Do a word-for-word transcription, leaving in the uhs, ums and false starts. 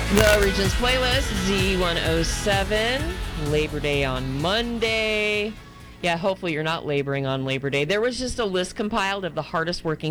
The Regions Playlist, Z one oh seven, Labor Day on Monday. Yeah, hopefully you're not laboring on Labor Day. There was just a list compiled of the hardest working